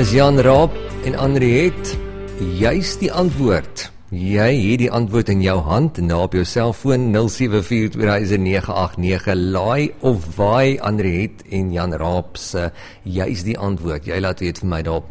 Is Jan Raap en Henriette juist die antwoord? Jy het die antwoord in jou hand, na op jou selfoon 07420989, laai of waai Henriette en Jan Raap se juist die antwoord. Jy laat weet vir my daar op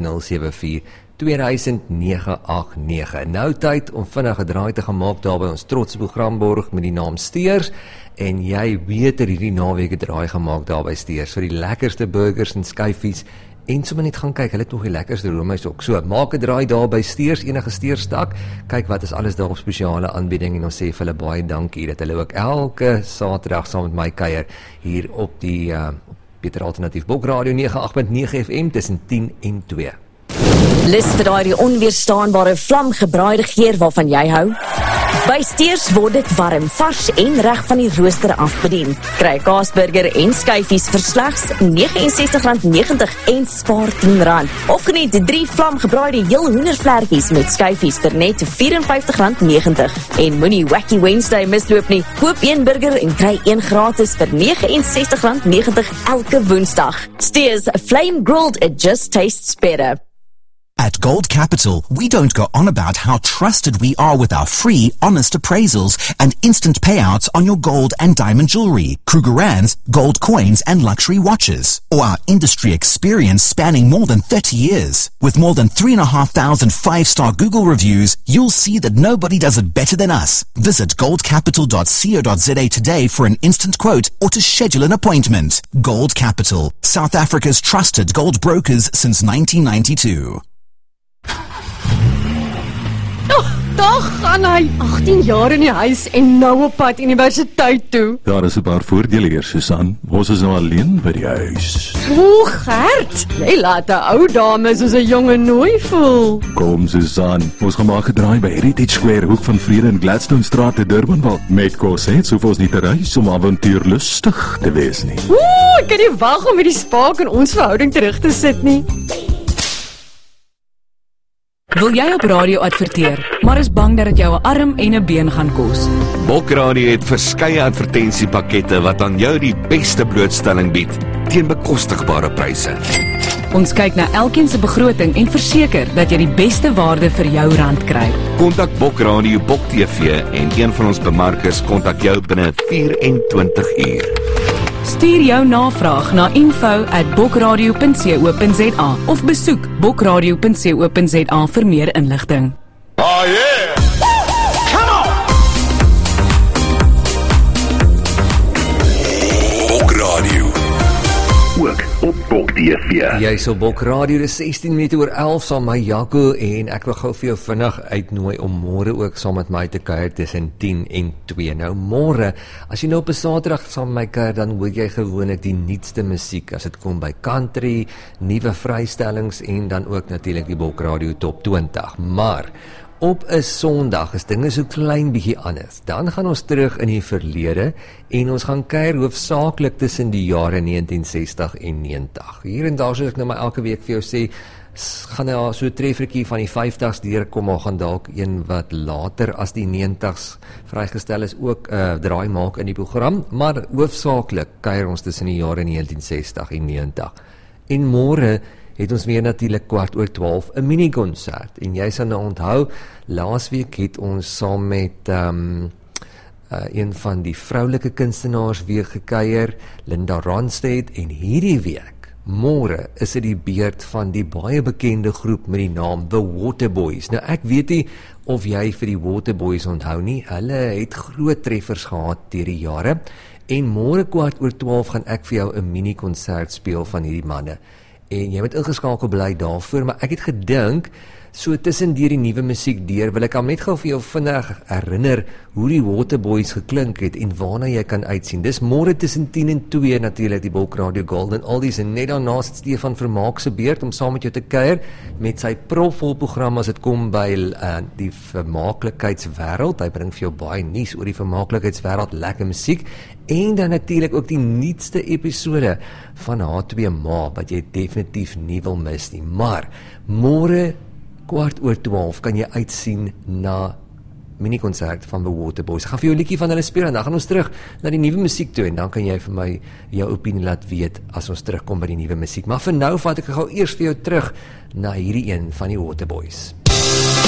07420989. Nou tyd om vinnig 'n draai te gaan maak daar by ons trotse programborg met die naam Steers. En jy weet dat hierdie naweek 'n draai gemaak daar by Steers vir die lekkerste burgers en skyfies. En sommer net gaan kyk, hulle het nog die lekkerste roomys ook. So, maak 'n draai daar by Steers, enige Steerstak. Kyk wat is alles daar op spesiale aanbieding en ons sê vir hulle baie dankie dat hulle ook elke Saterdag saam met my kuier hier op die Beter Alternatief Bokradio 98.9 FM tussen 10 en 2. Lus vir daai onweerstaanbare vlamgebraaide geur waarvan jy hou? By Steers word dit warm, vars en reg van die rooster af bedien. Kry kaasburger en skyfies vir slegs R69.90 en spaar R10. Of geniet 3 vlamgebraaide heel hoendervlekkies met skyfies vir net R54.90. En moenie Wacky Wednesday misloop nie. Koop 1 burger en kry 1 gratis vir R69.90 elke Woensdag. Steers Flame Grilled, it just tastes better. At Gold Capital, we don't go on about how trusted we are with our free, honest appraisals and instant payouts on your gold and diamond jewelry, Krugerrands, gold coins and luxury watches, or our industry experience spanning more than 30 years. With more than 3,500 5-star Google reviews, you'll see that nobody does it better than us. Visit goldcapital.co.za today for an instant quote or to schedule an appointment. Gold Capital, South Africa's trusted gold brokers since 1992. Dag gaan hy 18 jaar in die huis en nou op pad universiteit toe. Daar is 'n paar voordele hier, Susan. Ons is nou alleen by die huis. O, Gert, jy laat 'n ou dame soos 'n jonge nooi voel. Kom, Susan, ons gaan maak 'n draai by Heritage Square, hoek van Vrede en Gladstone Straat te Durbanville. Met kos, so hoef ons nie te reis om avontuurlustig te wees nie. Ek kan nie wag om met die spaak in ons verhouding terug te sit nie. Wil jy op radio adverteer, maar is bang dat dit jou 'n arm en 'n been gaan kos? Bokradio het verskeie advertensiepakkette wat aan jou die beste blootstelling bied teen bekostigbare pryse. Ons kyk na elkeen se begroting en verseker dat jy die beste waarde vir jou rand kry. Kontak Bokradio Bok TV en een van ons bemarkers kontak jou binne 24 uur. Stuur jou navraag na info@bokradio.co.za of besoek bokradio.co.za vir meer inligting. Oh yeah! Come on! Bokradio. Ook op Bok TV. Jy is op Bokradio, dis 16 minute oor 11 saam met my Jaco en ek wil gou vir jou vinnig uitnooi om môre ook saam met my te kuier tussen 10 en 2. Nou môre, as jy nou op 'n Saterdag saam met my kuier, dan hoor jy gewoonlik die nuutste musiek as dit kom by country, nuwe vrystellings en dan ook natuurlik die Bokradio Top 20. Maar op 'n Sondag is dinge so klein bietjie anders. Dan gaan ons terug in die verlede en ons gaan kuier hoofsaaklik tussen die jare 1960 en 90. Hier en daar soos ek nou maar elke week vir jou sê, gaan daar so 'n treffertjie van die 50s deurkom, maar gaan dalk een wat later as die 90s vrygestel is ook draai maak in die program, maar hoofsaaklik kuier ons tussen die jare 1960 en 90. En môre het ons weer natuurlik 11:15 'n mini-konsert. En jy sal nou onthou, laasweek het ons saam met een van die vroulike kunstenaars weer gekuier, Linda Ronstadt, en hierdie week, môre, is dit die beurt van die baie bekende groep met die naam The Waterboys. Nou ek weet nie of jy vir die Waterboys onthou nie, hulle het groot treffers gehad deur die jare, en môre 11:15 gaan ek vir jou 'n mini-konsert speel van hierdie manne. En jy moet ingeskakel bly daarvoor, maar ek het gedink, so tussen deur die nuwe musiek deur, wil ek al net gou vir jou vinnig herinner hoe die Waterboys geklink het en waarna jy kan uitsien. Dis môre tussen 10 en 2 natuurlik die Bokradio Golden Oldies, en net daarna sit Stefan Vermaak se beurt om saam met jou te kuier met sy propvol program as dit kom by die vermaaklikheidswêreld. Hy bring vir jou baie nuus oor die vermaaklikheidswêreld, lekker musiek, en dan natuurlik ook die nuutste episode van H2Ma wat jy definitief nie wil mis nie. Maar môre 11:15 kan jy uitsien na mini-konsert van The Waterboys. Ek gaan vir jou 'n liedjie van hulle speel en dan gaan ons terug na die nuwe musiek toe en dan kan jy vir my jou opinie laat weet as ons terugkom by die nuwe musiek. Maar vir nou vat ek gou eers vir jou terug na hierdie een van die Waterboys.